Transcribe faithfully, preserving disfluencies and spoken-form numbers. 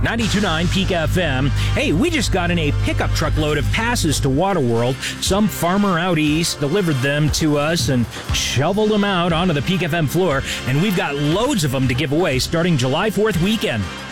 ninety-two point nine Peak F M. Hey, we just got in a pickup truck load of passes to Waterworld. Some farmer out east delivered them to us and shoveled them out onto the Peak F M floor, and we've got loads of them to give away starting July fourth weekend.